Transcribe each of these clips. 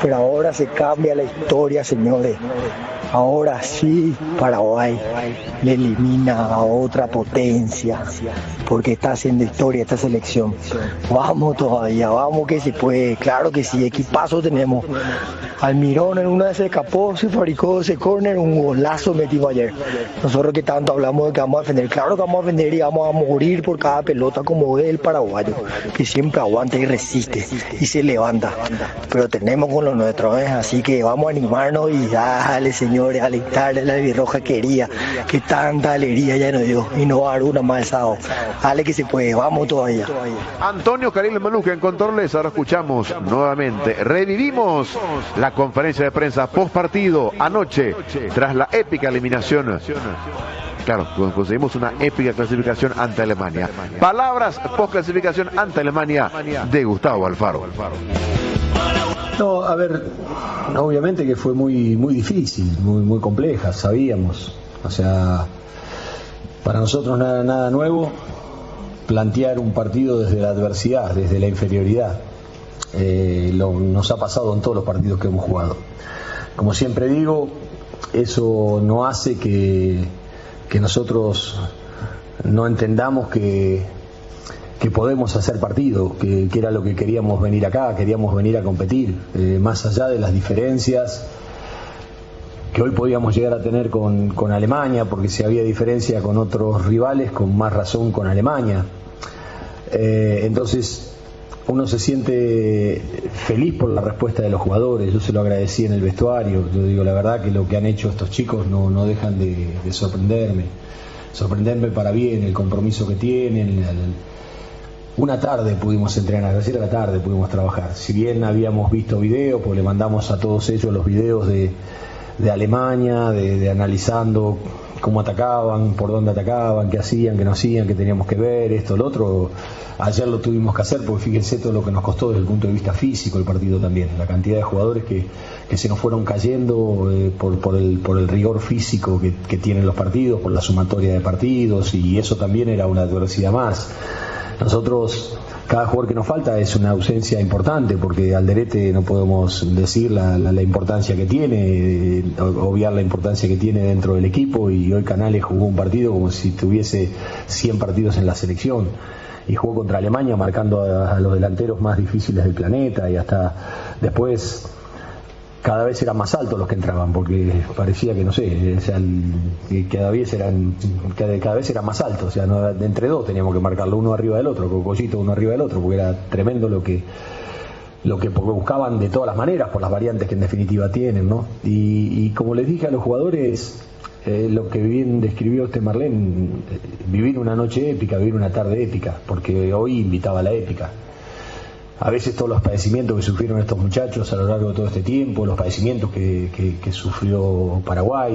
pero ahora se cambia la historia, señores. Ahora sí, Paraguay le elimina a otra potencia, porque está haciendo historia esta selección. Vamos todavía, vamos que se puede, claro que sí, equipazo tenemos. Almirón en una vez se escapó, se fabricó ese córner, un golazo metimos ayer. Nosotros que tanto hablamos de que vamos a defender, claro que vamos a defender y vamos a morir por cada pelota como es el paraguayo, que siempre aguanta y resiste y se levanta. Pero tenemos con lo nuestro, así que vamos a animarnos y dale, señores, alentarle a la albirroja quería, que tanta alegría ya nos dio y no va a dar una más sábado. Dale que se puede, vamos todavía. Antonio Caril Manuja en controles, ahora escuchamos nuevamente, revivimos la conferencia de prensa post partido anoche tras la épica eliminación. Claro, conseguimos una épica clasificación ante Alemania. Palabras post clasificación ante Alemania de Gustavo Alfaro. No, a ver, obviamente que fue muy difícil, muy compleja, sabíamos. O sea, para nosotros nada nuevo plantear un partido desde la adversidad, desde la inferioridad. Nos ha pasado en todos los partidos que hemos jugado. Como siempre digo, eso no hace que nosotros no entendamos que podemos hacer partido, que era lo que queríamos venir acá, queríamos venir a competir, más allá de las diferencias que hoy podíamos llegar a tener con Alemania, porque si había diferencia con otros rivales, con más razón con Alemania. Entonces uno se siente feliz por la respuesta de los jugadores. Yo se lo agradecí en el vestuario. Yo digo la verdad que lo que han hecho estos chicos no dejan de sorprenderme para bien, el compromiso que tienen. Una tarde pudimos entrenar, ayer a la tarde pudimos trabajar. Si bien habíamos visto videos, pues le mandamos a todos ellos los videos de Alemania, de analizando cómo atacaban, por dónde atacaban, qué hacían, qué no hacían, qué teníamos que ver, esto, lo otro. Ayer lo tuvimos que hacer porque fíjense todo lo que nos costó desde el punto de vista físico el partido también, la cantidad de jugadores que se nos fueron cayendo por el rigor físico que tienen los partidos, por la sumatoria de partidos, y eso también era una adversidad más. Nosotros, cada jugador que nos falta es una ausencia importante, porque Alderete no podemos decir la importancia que tiene, obviar la importancia que tiene dentro del equipo, y hoy Canales jugó un partido como si tuviese 100 partidos en la selección, y jugó contra Alemania marcando a los delanteros más difíciles del planeta, y hasta después cada vez eran más altos los que entraban, porque parecía que, no sé, o sea, cada vez eran más altos, o sea, entre dos teníamos que marcarlo, uno arriba del otro, Cocollito uno arriba del otro, porque era tremendo lo que porque buscaban de todas las maneras, por las variantes que en definitiva tienen, ¿no? Y como les dije a los jugadores, lo que bien describió Marlene, vivir una noche épica, vivir una tarde épica, porque hoy invitaba a la épica. A veces todos los padecimientos que sufrieron estos muchachos a lo largo de todo este tiempo, los padecimientos que sufrió Paraguay,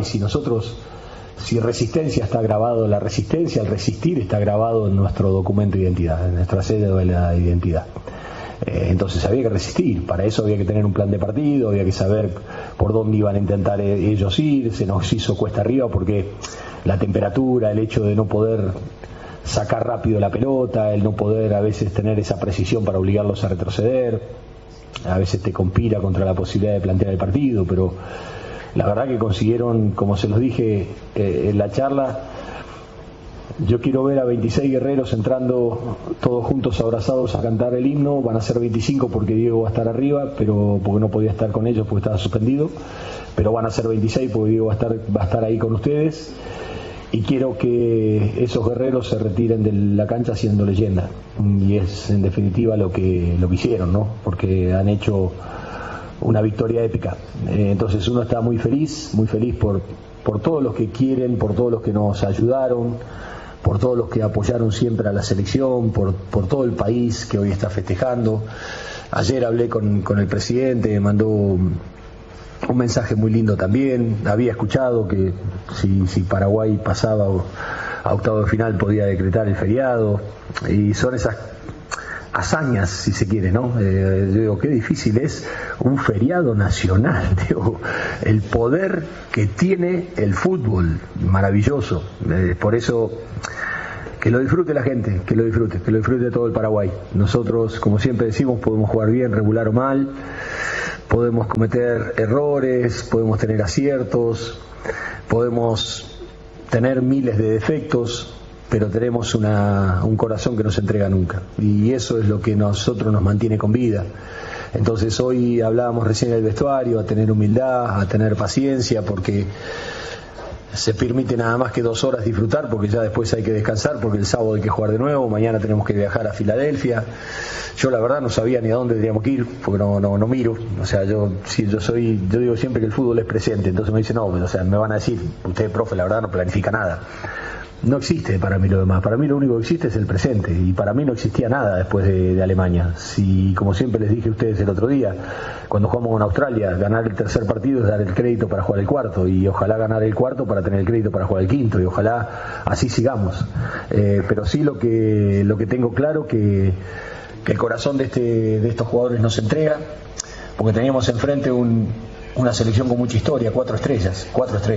si resistencia está grabado, la resistencia, el resistir está grabado en nuestro documento de identidad, en nuestra cédula de identidad. Entonces había que resistir, para eso había que tener un plan de partido, había que saber por dónde iban a intentar ellos ir. Se nos hizo cuesta arriba porque la temperatura, el hecho de no poder sacar rápido la pelota, el no poder a veces tener esa precisión para obligarlos a retroceder, a veces te conspira contra la posibilidad de plantear el partido, pero la verdad que consiguieron, como se los dije en la charla, yo quiero ver a 26 guerreros entrando todos juntos abrazados a cantar el himno. Van a ser 25 porque Diego va a estar arriba, pero porque no podía estar con ellos porque estaba suspendido, pero van a ser 26 porque Diego va a estar ahí con ustedes. Y quiero que esos guerreros se retiren de la cancha siendo leyenda, y es en definitiva lo que hicieron, ¿no? Porque han hecho una victoria épica. Entonces uno está muy feliz por todos los que quieren, por todos los que nos ayudaron, por todos los que apoyaron siempre a la selección, por todo el país que hoy está festejando. Ayer hablé con el presidente, me mandó un mensaje muy lindo también. Había escuchado que si Paraguay pasaba a octavo de final podía decretar el feriado, y son esas hazañas, si se quiere, ¿no? Yo digo, qué difícil es un feriado nacional, digo, el poder que tiene el fútbol, maravilloso. Por eso, que lo disfrute la gente, que lo disfrute todo el Paraguay. Nosotros, como siempre decimos, podemos jugar bien, regular o mal, podemos cometer errores, podemos tener aciertos, podemos tener miles de defectos, pero tenemos un corazón que no se entrega nunca, y eso es lo que nosotros nos mantiene con vida. Entonces hoy hablábamos recién del vestuario, a tener humildad, a tener paciencia, porque se permite nada más que 2 horas disfrutar, porque ya después hay que descansar, porque el sábado hay que jugar de nuevo, mañana tenemos que viajar a Filadelfia. Yo la verdad no sabía ni a dónde teníamos que ir, porque no miro. O sea, yo digo siempre que el fútbol es presente, entonces me dicen, no, o sea, me van a decir, usted, profe, la verdad no planifica nada. No existe para mí lo demás, para mí lo único que existe es el presente, y para mí no existía nada después de Alemania. Si, como siempre les dije a ustedes el otro día, cuando jugamos con Australia, ganar el tercer partido es dar el crédito para jugar el cuarto, y ojalá ganar el cuarto para tener el crédito para jugar el quinto, y ojalá así sigamos. Pero sí lo que tengo claro que el corazón de estos jugadores no se entrega, porque teníamos enfrente una selección con mucha historia, 4 estrellas,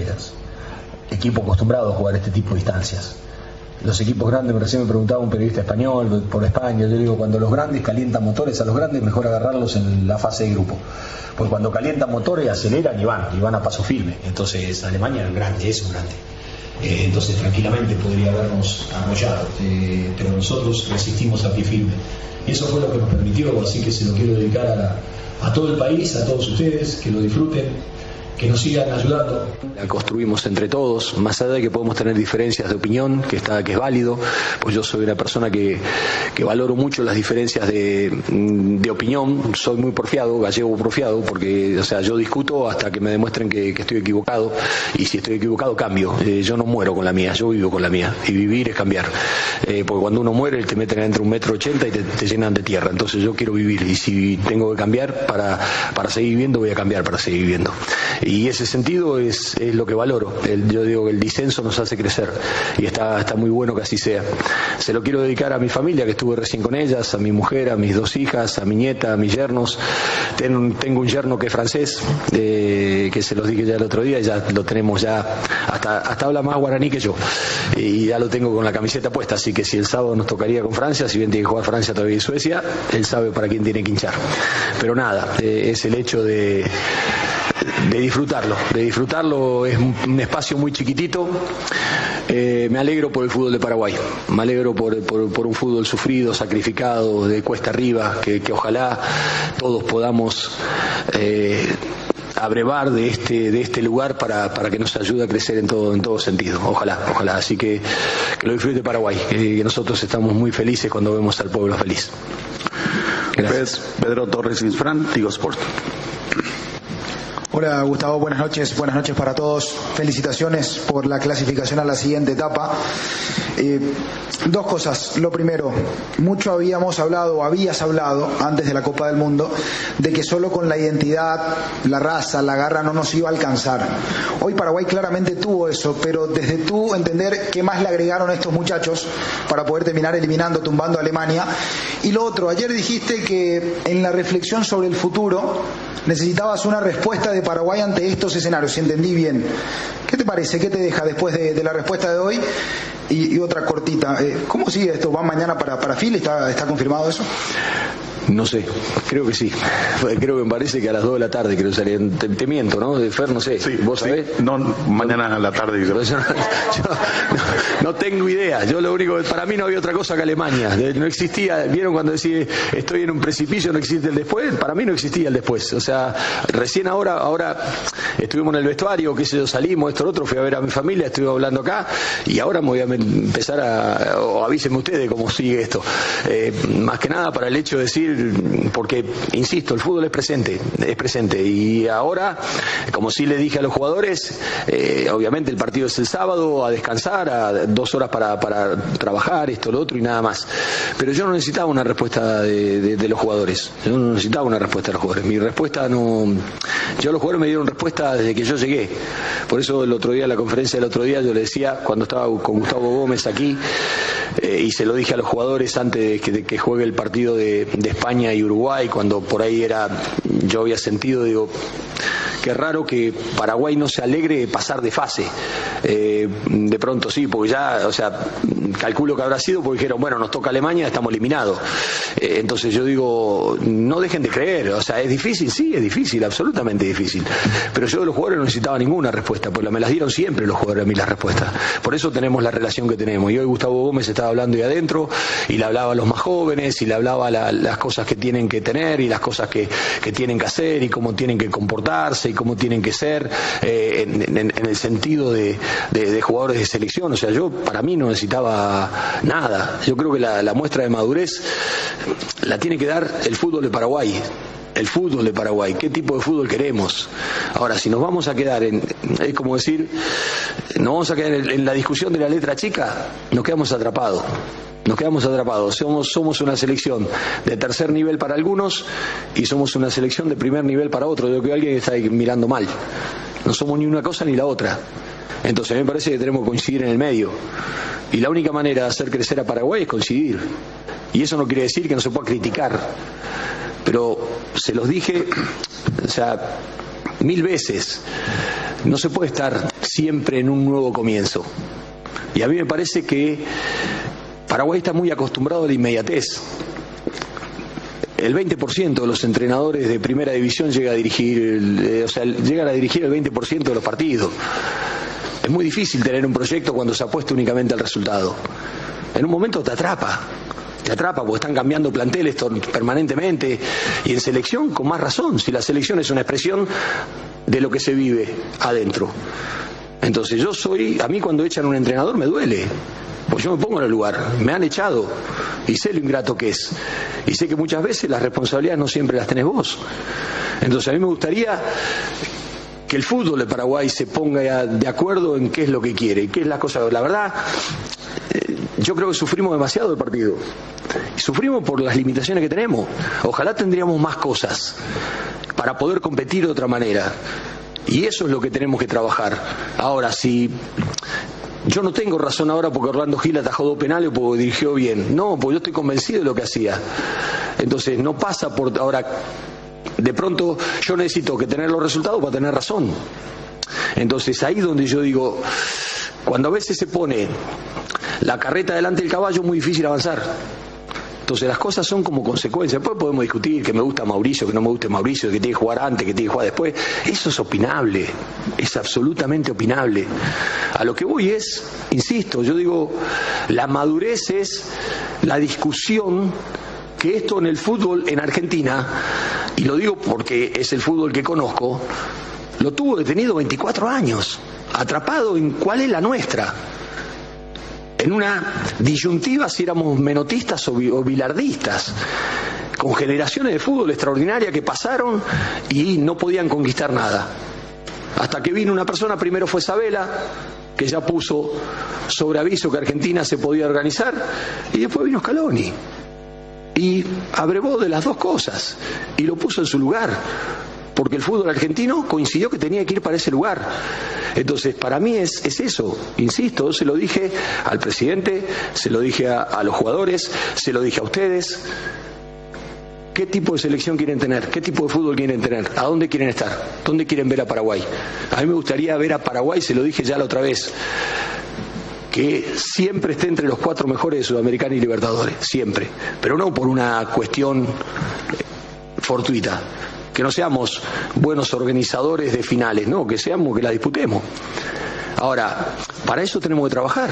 equipo acostumbrado a jugar este tipo de instancias. Los equipos grandes, recién me preguntaba un periodista español por España, yo digo, cuando los grandes calientan motores, a los grandes mejor agarrarlos en la fase de grupo, porque cuando calientan motores aceleran y van a paso firme. Entonces Alemania es un grande, entonces tranquilamente podría habernos arrollado, pero nosotros resistimos a pie firme, y eso fue lo que nos permitió. Así que se lo quiero dedicar a todo el país, a todos ustedes, que lo disfruten, que nos sigan ayudando. La construimos entre todos, más allá de que podemos tener diferencias de opinión, que es válido, pues yo soy una persona que valoro mucho las diferencias de opinión. Soy muy porfiado, gallego porfiado, porque, o sea, yo discuto hasta que me demuestren que estoy equivocado, y si estoy equivocado cambio. Yo no muero con la mía, yo vivo con la mía, y vivir es cambiar, porque cuando uno muere te meten entre 1,80 m y te llenan de tierra. Entonces yo quiero vivir, y si tengo que cambiar para seguir viviendo, voy a cambiar para seguir viviendo. Y ese sentido es lo que valoro. Yo digo que el disenso nos hace crecer, y está muy bueno que así sea. Se lo quiero dedicar a mi familia, que estuve recién con ellas, a mi mujer, a mis 2 hijas, a mi nieta, a mis yernos. Tengo un yerno que es francés, que se los dije ya el otro día, ya lo tenemos ya, hasta habla más guaraní que yo, y ya lo tengo con la camiseta puesta, así que si el sábado nos tocaría con Francia, si bien tiene que jugar Francia todavía y Suecia, él sabe para quién tiene que hinchar. Pero nada, es el hecho de disfrutarlo. Es un espacio muy chiquitito. Me alegro por el fútbol de Paraguay, me alegro por un fútbol sufrido, sacrificado, de cuesta arriba, que ojalá todos podamos abrevar de este lugar para que nos ayude a crecer en todo sentido. Ojalá. Así que lo disfrute Paraguay, que nosotros estamos muy felices cuando vemos al pueblo feliz. Gracias. Pedro Torres Isfran, Tigo Sport. Hola Gustavo, buenas noches para todos. Felicitaciones por la clasificación a la siguiente etapa. 2 cosas. Lo primero, habías hablado antes de la Copa del Mundo de que solo con la identidad, la raza, la garra no nos iba a alcanzar. Hoy Paraguay claramente tuvo eso, pero desde tu entender, ¿qué más le agregaron a estos muchachos para poder terminar tumbando a Alemania? Y lo otro, ayer dijiste que en la reflexión sobre el futuro necesitabas una respuesta de Paraguay ante estos escenarios, si entendí bien. ¿Qué te parece? ¿Qué te deja después de la respuesta de hoy? Y otra cortita, ¿cómo sigue esto? ¿Van mañana para Philly? ¿Está confirmado eso? No sé, creo que sí. Creo que me parece que a las 2 de la tarde creo que salían. Te miento, ¿no? De Fer, no sé. Sí, ¿vos sabés? No, mañana a la tarde. Yo no tengo idea. Yo lo único, para mí no había otra cosa que Alemania. No existía, ¿vieron cuando decís estoy en un precipicio, no existe el después? Para mí no existía el después. O sea, recién ahora estuvimos en el vestuario, qué sé yo, salimos, esto, lo otro, fui a ver a mi familia, estuve hablando acá, y ahora me voy a empezar o avísenme ustedes cómo sigue esto. Más que nada para el hecho de decir, porque, insisto, el fútbol es presente, y ahora, como sí le dije a los jugadores, obviamente el partido es el sábado, a descansar, a 2 horas para trabajar, esto, lo otro, y nada más. Pero yo no necesitaba una respuesta de los jugadores, mi respuesta no... Los jugadores me dieron respuesta desde que yo llegué. Por eso el otro día, en la conferencia del otro día, yo le decía, cuando estaba con Gustavo Gómez aquí, y se lo dije a los jugadores antes de que juegue el partido de España y Uruguay, cuando por ahí yo había sentido, digo, que es raro que Paraguay no se alegre de pasar de fase. De pronto sí, porque ya, o sea, calculo que habrá sido porque dijeron, bueno, nos toca Alemania, estamos eliminados. Entonces yo digo, no dejen de creer, o sea, ¿es difícil? Sí, es difícil, absolutamente difícil. Pero yo de los jugadores no necesitaba ninguna respuesta, porque me las dieron siempre los jugadores a mí las respuestas. Por eso tenemos la relación que tenemos. Y hoy Gustavo Gómez estaba hablando ahí adentro y le hablaba a los más jóvenes y le hablaba las cosas que tienen que tener y las cosas que tienen que hacer y cómo tienen que comportarse y cómo tienen que ser en el sentido de jugadores de selección. O sea, yo para mí no necesitaba nada. Yo creo que la muestra de madurez la tiene que dar el fútbol de Paraguay. El fútbol de Paraguay, qué tipo de fútbol queremos. Ahora, si nos vamos a quedar es como decir, nos vamos a quedar en la discusión de la letra chica, nos quedamos atrapados. Somos una selección de tercer nivel para algunos y somos una selección de primer nivel para otros. Yo creo que alguien está ahí mirando mal. No somos ni una cosa ni la otra. Entonces a mí me parece que tenemos que coincidir en el medio. Y la única manera de hacer crecer a Paraguay es coincidir. Y eso no quiere decir que no se pueda criticar. Pero se los dije, o sea, 1000 veces, no se puede estar siempre en un nuevo comienzo. Y a mí me parece que Paraguay está muy acostumbrado a la inmediatez. El 20% de los entrenadores de primera división llegan a dirigir el 20% de los partidos. Es muy difícil tener un proyecto cuando se apuesta únicamente al resultado. En un momento te atrapa porque están cambiando planteles permanentemente y en selección con más razón, si la selección es una expresión de lo que se vive adentro. Entonces a mí cuando echan a un entrenador me duele, pues yo me pongo en el lugar, me han echado y sé lo ingrato que es y sé que muchas veces las responsabilidades no siempre las tenés vos. Entonces a mí me gustaría que el fútbol de Paraguay se ponga de acuerdo en qué es lo que quiere y qué es la cosa. La verdad, yo creo que sufrimos demasiado el partido. Y sufrimos por las limitaciones que tenemos. Ojalá tendríamos más cosas para poder competir de otra manera. Y eso es lo que tenemos que trabajar. Ahora, si yo no tengo razón ahora porque Orlando Gil atajó 2 penales o porque dirigió bien. No, porque yo estoy convencido de lo que hacía. Entonces, no pasa por... Ahora, de pronto yo necesito que tener los resultados para tener razón. Entonces, ahí donde yo digo, cuando a veces se pone la carreta delante del caballo, es muy difícil avanzar. Entonces las cosas son como consecuencia. Después podemos discutir que me gusta Mauricio, que no me guste Mauricio, que tiene que jugar antes, que tiene que jugar después. Eso es opinable, es absolutamente opinable. A lo que voy es, insisto, yo digo, la madurez es la discusión que esto en el fútbol en Argentina, y lo digo porque es el fútbol que conozco, lo tuvo detenido 24 años, atrapado en cuál es la nuestra. En una disyuntiva si éramos menotistas o bilardistas, con generaciones de fútbol extraordinarias que pasaron y no podían conquistar nada. Hasta que vino una persona, primero fue Sabela, que ya puso sobre aviso que Argentina se podía organizar, y después vino Scaloni. Y abrevó de las dos cosas y lo puso en su lugar, porque el fútbol argentino coincidió que tenía que ir para ese lugar. Entonces, para mí es eso, insisto, se lo dije al presidente, se lo dije a los jugadores, se lo dije a ustedes. ¿Qué tipo de selección quieren tener? ¿Qué tipo de fútbol quieren tener? ¿A dónde quieren estar? ¿Dónde quieren ver a Paraguay? A mí me gustaría ver a Paraguay, se lo dije ya la otra vez, que siempre esté entre los 4 mejores de Sudamericana y Libertadores, siempre, pero no por una cuestión fortuita. Que no seamos buenos organizadores de finales, no, que seamos, que la disputemos. Ahora, para eso tenemos que trabajar,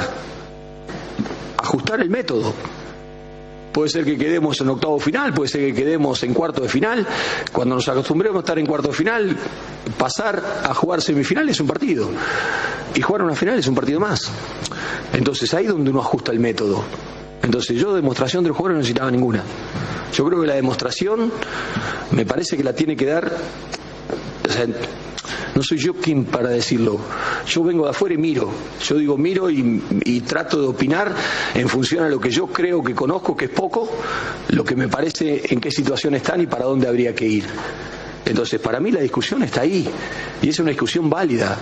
ajustar el método. Puede ser que quedemos en octavo final, puede ser que quedemos en cuarto de final. Cuando nos acostumbremos a estar en cuarto de final, pasar a jugar semifinal es un partido, y jugar una final es un partido más. Entonces ahí es donde uno ajusta el método. Entonces yo demostración de los jugadores no necesitaba ninguna. Yo creo que la demostración me parece que la tiene que dar, o sea, no soy yo quien para decirlo, yo vengo de afuera y miro, yo digo miro y trato de opinar en función a lo que yo creo que conozco, que es poco, lo que me parece en qué situación están y para dónde habría que ir. Entonces para mí la discusión está ahí y es una discusión válida,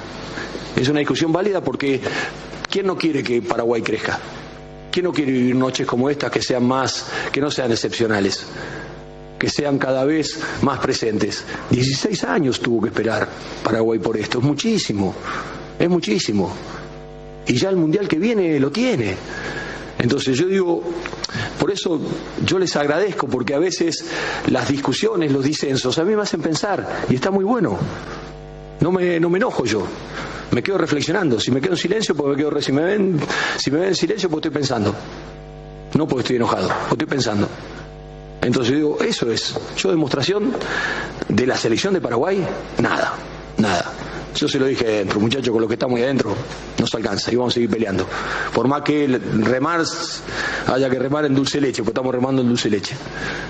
porque ¿quién no quiere que Paraguay crezca? ¿Quién no quiere vivir noches como estas que sean más, que no sean excepcionales? que sean cada vez más presentes. 16 años tuvo que esperar Paraguay por esto, es muchísimo. Y ya el Mundial que viene lo tiene. Entonces yo digo, por eso yo les agradezco, porque a veces las discusiones, los disensos, a mí me hacen pensar, y está muy bueno. No me enojo yo, me quedo reflexionando. Si me quedo en silencio, pues si me ven en silencio, pues estoy pensando. No porque estoy enojado, porque estoy pensando. Entonces yo digo, eso es. Yo demostración de la selección de Paraguay, nada. Yo se lo dije adentro, muchachos, con lo que estamos ahí adentro no se alcanza y vamos a seguir peleando. Por más que haya que remar en dulce leche, pues estamos remando en dulce leche.